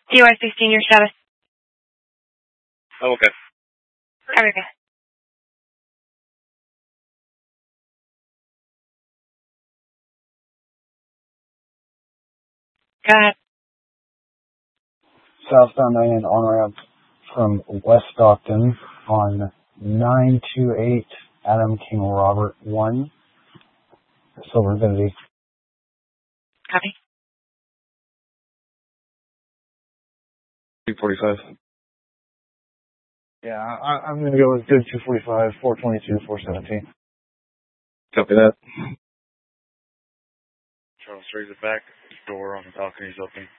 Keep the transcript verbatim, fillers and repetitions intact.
D Y sixteen, your status. Oh, okay. Okay. Go ahead. Southbound Diane on-ramp from West Stockton on nine two eight Adam King Robert one, Silver Infinity. Copy. two forty-five. Yeah, I, I'm going to go with good two forty-five, four twenty-two, four seventeen. Copy that. Charles Razorback, door on the balcony is open.